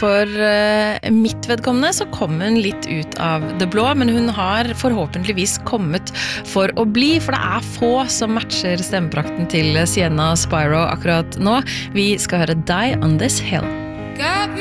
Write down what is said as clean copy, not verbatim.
for mitt vedkommende så kom hun litt ut av det blå, men hun har forhåpentligvis kommet for å bli, for det få som matcher stemmeprakten til Sienna Spyro akkurat nå. Vi skal høre Die on This Hill. Got